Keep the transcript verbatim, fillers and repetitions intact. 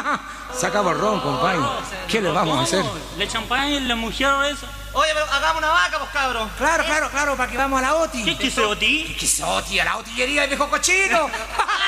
Se acabó el ron, compadre. ¿Qué le vamos a hacer? ¿Le champagne, la mujer eso? Oye, pero hagamos una vaca, pues, cabros. Claro, claro, claro, para que vamos a la Oti. ¿Qué quiso Oti? ¿Qué quiso Oti? A la otillería del viejo cochino.